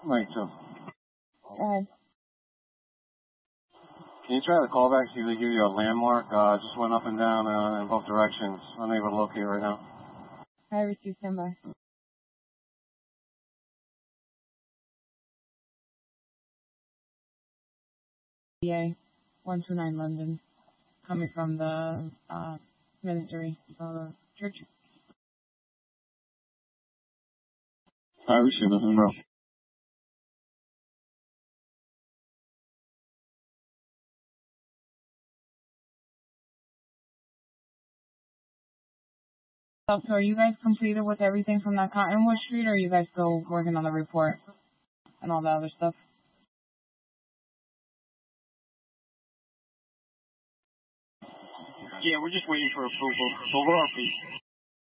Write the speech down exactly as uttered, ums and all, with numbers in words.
Mike two. Go ahead. Can you try the callback, see if they give you a landmark? Uh, just went up and down uh, in both directions. Unable to locate right now. I received standby. B A one two nine London, coming from the uh, ministry of the church. I received nothing, bro. So, so are you guys completed with everything from that Cottonwood Street, or are you guys still working on the report and all the other stuff? Yeah, we're just waiting for approval. So we're